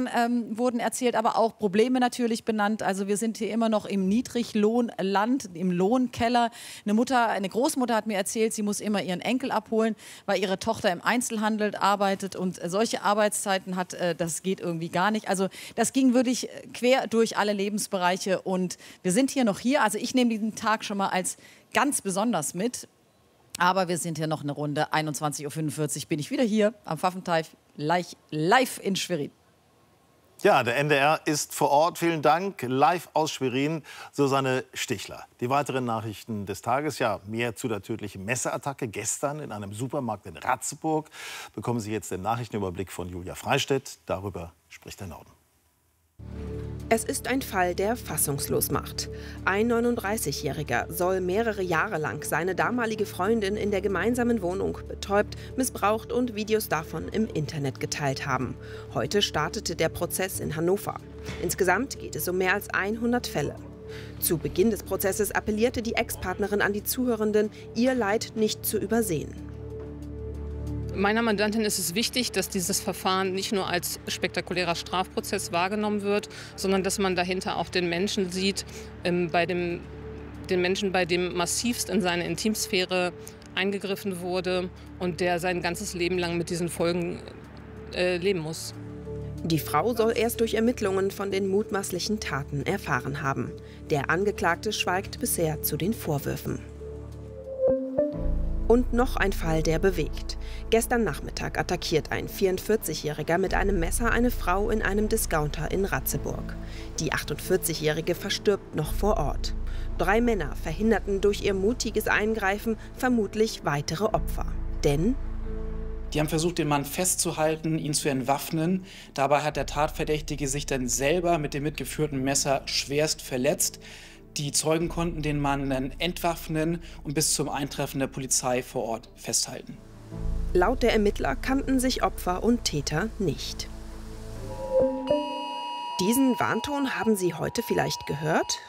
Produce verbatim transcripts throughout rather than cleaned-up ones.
ähm, wurden erzählt, aber auch Probleme natürlich benannt. Also wir sind hier immer noch im Niedriglohnland, im Lohnkeller. Eine Mutter, eine Großmutter hat mir erzählt, sie muss immer ihren Enkel abholen, weil ihre Tochter im Einzelhandel arbeitet und solche Arbeitszeiten hat, äh, das geht irgendwie gar nicht. Also das ging wirklich quer durch alle Lebensbereiche und wir sind hier noch hier. Also ich nehme diesen Tag schon mal als ganz besonders mit. Aber wir sind hier noch eine Runde. einundzwanzig Uhr fünfundvierzig bin ich wieder hier am Pfaffenteich, live in Schwerin. Ja, der N D R ist vor Ort. Vielen Dank. Live aus Schwerin, Susanne Stichler. Die weiteren Nachrichten des Tages. Ja, mehr zu der tödlichen Messerattacke gestern in einem Supermarkt in Ratzeburg. Bekommen Sie jetzt den Nachrichtenüberblick von Julia Freistedt. Darüber spricht der Norden. Es ist ein Fall, der fassungslos macht. Ein neununddreißigjähriger soll mehrere Jahre lang seine damalige Freundin in der gemeinsamen Wohnung betäubt, missbraucht und Videos davon im Internet geteilt haben. Heute startete der Prozess in Hannover. Insgesamt geht es um mehr als hundert Fälle. Zu Beginn des Prozesses appellierte die Ex-Partnerin an die Zuhörenden, ihr Leid nicht zu übersehen. Meiner Mandantin ist es wichtig, dass dieses Verfahren nicht nur als spektakulärer Strafprozess wahrgenommen wird, sondern dass man dahinter auch den Menschen sieht, ähm, bei dem, den Menschen, bei dem massivst in seine Intimsphäre eingegriffen wurde und der sein ganzes Leben lang mit diesen Folgen äh, leben muss. Die Frau soll erst durch Ermittlungen von den mutmaßlichen Taten erfahren haben. Der Angeklagte schweigt bisher zu den Vorwürfen. Und noch ein Fall, der bewegt. Gestern Nachmittag attackiert ein vierundvierzigjähriger mit einem Messer eine Frau in einem Discounter in Ratzeburg. Die achtundvierzigjährige verstirbt noch vor Ort. Drei Männer verhinderten durch ihr mutiges Eingreifen vermutlich weitere Opfer. Denn die haben versucht, den Mann festzuhalten, ihn zu entwaffnen. Dabei hat der Tatverdächtige sich dann selber mit dem mitgeführten Messer schwerst verletzt. Die Zeugen konnten den Mann dann entwaffnen und bis zum Eintreffen der Polizei vor Ort festhalten. Laut der Ermittler kannten sich Opfer und Täter nicht. Diesen Warnton haben Sie heute vielleicht gehört?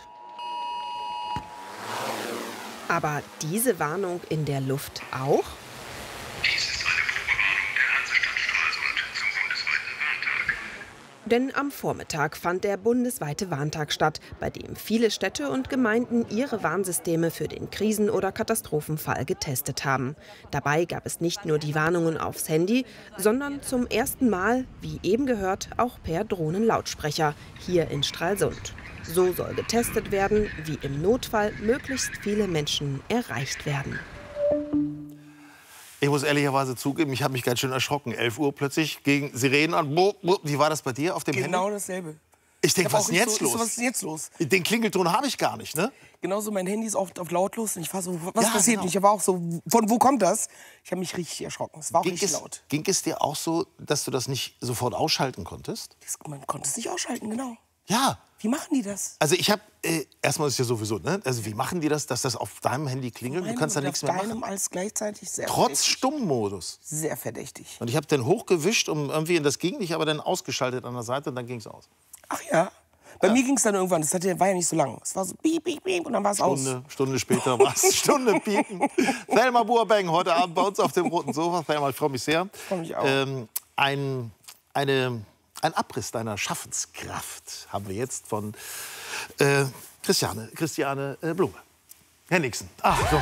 Aber diese Warnung in der Luft auch? Dies ist eine Probewarnung der Hansestadt Stralsund zum bundesweiten Warntag. Denn am Vormittag fand der bundesweite Warntag statt, bei dem viele Städte und Gemeinden ihre Warnsysteme für den Krisen- oder Katastrophenfall getestet haben. Dabei gab es nicht nur die Warnungen aufs Handy, sondern zum ersten Mal, wie eben gehört, auch per Drohnenlautsprecher hier in Stralsund. So soll getestet werden, wie im Notfall möglichst viele Menschen erreicht werden. Ich muss ehrlicherweise zugeben, ich habe mich ganz schön erschrocken. elf Uhr plötzlich gegen Sirenen an. Wie war das bei dir auf dem Handy? Genau dasselbe. Ich denke, was ist denn jetzt so, los? Was ist denn jetzt los? Den Klingelton habe ich gar nicht, ne? Genauso, mein Handy ist oft auf lautlos. Und ich war so, was Ja, passiert? genau. Und ich war auch so, von wo kommt das? Ich habe mich richtig erschrocken. Es war auch Ging richtig es, laut. ging es dir auch so, dass du das nicht sofort ausschalten konntest? Das, man konnte es nicht ausschalten, genau. Ja. Wie machen die das? Also ich habe, äh, erstmal ist ja sowieso, ne? Also wie machen die das, dass das auf deinem Handy klingelt? Du kannst da nichts mehr machen. Alles gleichzeitig sehr Trotz verdächtig. Stummmodus. Sehr verdächtig. Und ich habe den hochgewischt, um irgendwie, und das ging nicht, aber dann ausgeschaltet an der Seite und dann ging es aus. Ach ja. Bei Ja. mir ging es dann irgendwann, das hatte, war ja nicht so lang. Es war so piep, piep, piep und dann war es aus. Stunde, Stunde später war es Stunde piepen. Thelma Boabeng heute Abend bei uns auf dem roten Sofa. Thelma, ich freue mich sehr. Ich freu mich auch. Ähm, ein, eine, ein Abriss deiner Schaffenskraft haben wir jetzt von äh, Christiane, Christiane äh, Blume. Herr Nixon. Ach, so.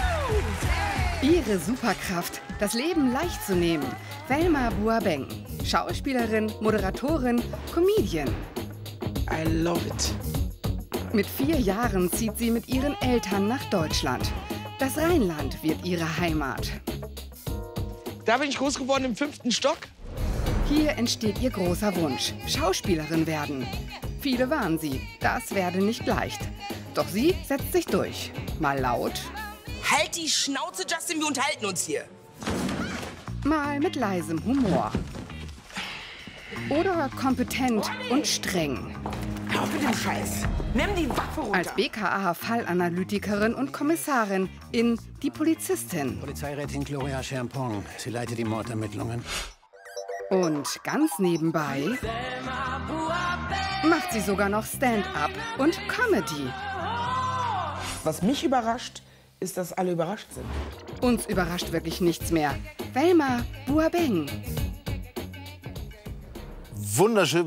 Ihre Superkraft, das Leben leicht zu nehmen. Thelma Boabeng, Schauspielerin, Moderatorin, Comedian. I love it. Mit vier Jahren zieht sie mit ihren Eltern nach Deutschland. Das Rheinland wird ihre Heimat. Da bin ich groß geworden im fünften Stock. Hier entsteht ihr großer Wunsch, Schauspielerin werden. Viele warnen sie, das werde nicht leicht. Doch sie setzt sich durch. Mal laut, Halt die Schnauze, Justin, wir unterhalten uns hier. mal mit leisem Humor. Oder kompetent und streng. Hör auf mit dem Scheiß. Nimm die Waffe runter. Als B K A-Fallanalytikerin und Kommissarin in Die Polizistin. Polizeirätin Gloria Schermpong. Sie leitet die Mordermittlungen. Und ganz nebenbei macht sie sogar noch Stand-up und Comedy. Was mich überrascht, ist, dass alle überrascht sind. Uns überrascht wirklich nichts mehr. Thelma Boabeng. Wunderschön.